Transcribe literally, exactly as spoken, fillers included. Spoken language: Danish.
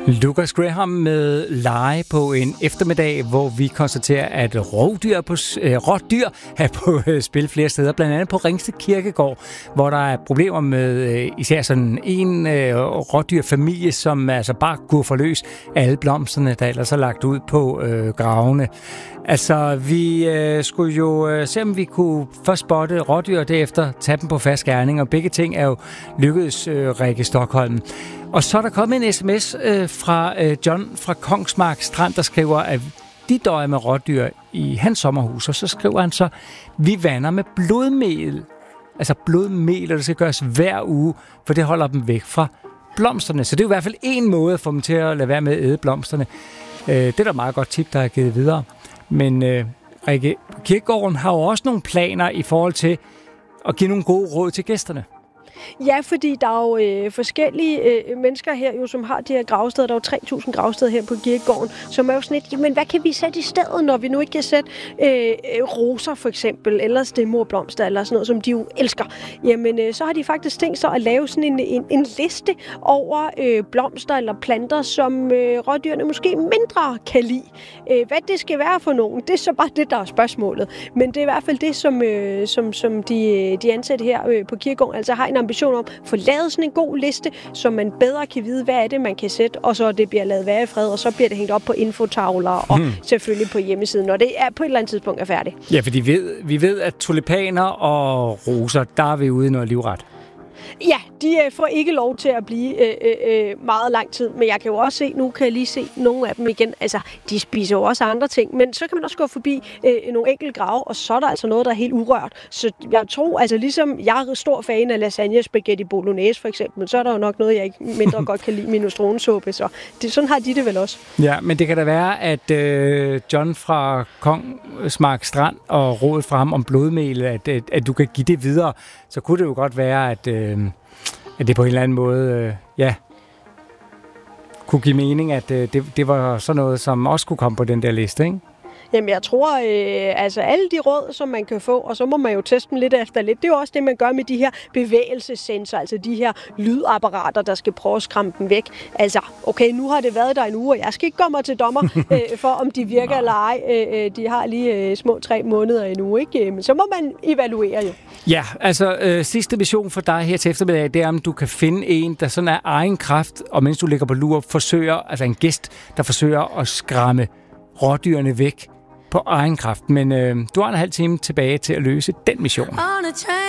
Lucas Graham med Lege på en eftermiddag, hvor vi konstaterer, at rovdyr på, øh, rådyr er på øh, spil flere steder, blandt andet på Ringsted Kirkegård, hvor der er problemer med øh, især sådan en øh, rådyrfamilie, som altså bare går for løs af alle blomsterne, der ellers er lagt ud på øh, gravene. Altså, vi øh, skulle jo øh, se, om vi kunne først spotte rådyr og derefter tage dem på fast gerning, og begge ting er jo lykkedes, øh, Rikke Stockholm. Og så er der kommet en sms øh, fra øh, John fra Kongsmark Strand, der skriver, at de døjer med rådyr i hans sommerhus, og så skriver han så, vi vander med blodmel. Altså blodmel, og det skal gøres hver uge, for det holder dem væk fra blomsterne. Så det er i hvert fald en måde at få dem til at lade være med at æde blomsterne. Øh, det er da et meget godt tip, der er givet videre. Men øh, Rikke, kirkegården har jo også nogle planer i forhold til at give nogle gode råd til gæsterne. Ja, fordi der er jo øh, forskellige øh, mennesker her, jo, som har de her gravsteder. Der er jo tre tusind gravsteder her på kirkegården, som er jo sådan et, men hvad kan vi sætte i stedet, når vi nu ikke kan sætte øh, roser for eksempel, eller stemorblomster, eller sådan noget, som de jo elsker. Jamen, øh, så har de faktisk tænkt sig at lave sådan en, en, en liste over øh, blomster eller planter, som øh, rådyrene måske mindre kan lide. Øh, hvad det skal være for nogen, det er så bare det, der er spørgsmålet. Men det er i hvert fald det, som, øh, som, som de, de ansatte her øh, på kirkegården altså har en ambition om at få lavet sådan en god liste, så man bedre kan vide, hvad er det, man kan sætte, og så det bliver lavet være i fred, og så bliver det hængt op på infotavler, og hmm. selvfølgelig på hjemmesiden, når det er på et eller andet tidspunkt er færdigt. Ja, fordi vi ved, vi ved, at tulipaner og roser, der er vi ude i noget livret. Ja, de øh, får ikke lov til at blive øh, øh, meget lang tid, men jeg kan jo også se, nu kan jeg lige se nogle af dem igen, altså de spiser jo også andre ting, men så kan man også gå forbi øh, nogle enkelte grave, og så er der altså noget, der er helt urørt. Så jeg tror, altså ligesom jeg er stor fan af lasagne, spaghetti bolognese for eksempel, så er der jo nok noget, jeg ikke mindre godt kan lide, minestronesuppe, så det, sådan har de det vel også. Ja, men det kan da være, at øh, John fra Kongsmark Strand og rådet fra ham om blodmel, at, at, at du kan give det videre, så kunne det jo godt være, at øh, at det på en eller anden måde, øh, ja, kunne give mening, at øh, det, det var sådan noget, som også kunne komme på den der liste, ikke? Jamen, jeg tror, øh, altså alle de råd, som man kan få, og så må man jo teste dem lidt efter lidt, det er jo også det, man gør med de her bevægelsessensorer, altså de her lydapparater, der skal prøve at skræmme dem væk. Altså, okay, nu har det været der en uge, og jeg skal ikke gå mig til dommer øh, for, om de virker eller ej. Øh, de har lige øh, små tre måneder endnu, ikke? Men så må man evaluere jo. Ja, altså øh, sidste mission for dig her til eftermiddag, det er, om du kan finde en, der sådan er egen kraft, og mens du ligger på lur, forsøger, altså en gæst, der forsøger at skræmme rådyrene væk på egen kraft. Men øh, du har en halv time tilbage til at løse den mission.